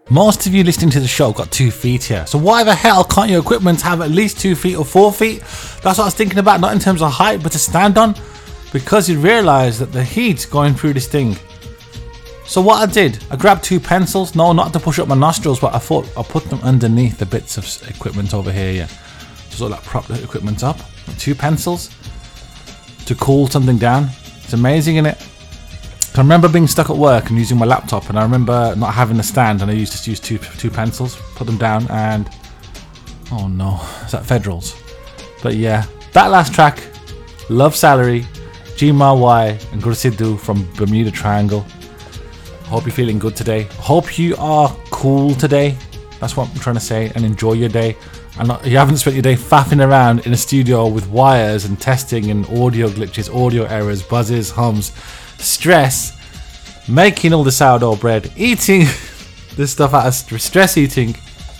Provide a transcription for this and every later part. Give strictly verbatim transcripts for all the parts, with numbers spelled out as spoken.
Most of you listening to the show got two feet here. So why the hell can't your equipment have at least two feet or four feet? That's what I was thinking about, not in terms of height, but to stand on. Because you realise that the heat's going through this thing. So what I did, I grabbed two pencils. No, not to push up my nostrils, but I thought I'll put them underneath the bits of equipment over here, yeah. Just sort of like prop the equipment up. Two pencils to cool something down. It's amazing, isn't it? I remember being stuck at work and using my laptop, and I remember not having a stand, and I used to use two two pencils, put them down, and oh no, is that Federals? But yeah, that last track, Love Salary, G M R Y, and Gursidhu from Bermuda Triangle. Hope you're feeling good today. Hope you are cool today. That's what I'm trying to say, and enjoy your day. And not, you haven't spent your day faffing around in a studio with wires and testing and audio glitches, audio errors, buzzes, hums. Stress, making all the sourdough bread, eating this stuff out of stress eating.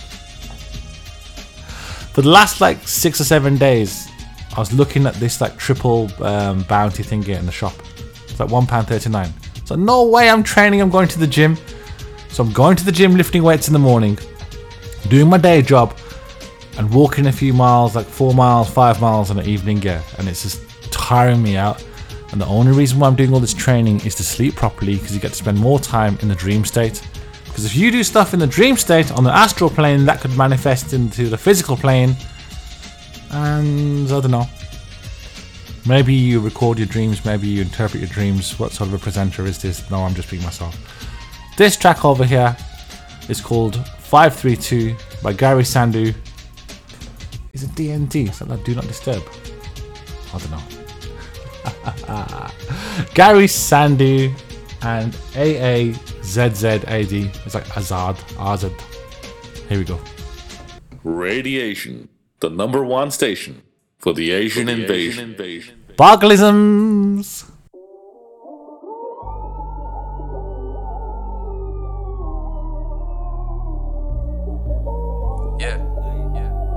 For the last like six or seven days, I was looking at this like triple um, bounty thingy in the shop. It's like one pound thirty-nine. So no way I'm training, I'm going to the gym. So I'm going to the gym, lifting weights in the morning, doing my day job, and walking a few miles, like four miles, five miles in an evening, yeah. And it's just tiring me out. And the only reason why I'm doing all this training is to sleep properly, because you get to spend more time in the dream state. Because if you do stuff in the dream state on the astral plane, that could manifest into the physical plane. And I don't know. Maybe you record your dreams, maybe you interpret your dreams. What sort of a presenter is this? No, I'm just being myself. This track over here is called five three two by Gary Sandhu. Is it D N D? Is that like Do Not Disturb? I don't know. Gary Sandhu and A A Z Z A D. It's like Azad, Azad. Here we go. Radiation, the number one station for the Asian, for the invasion. Asian invasion. Barglisms.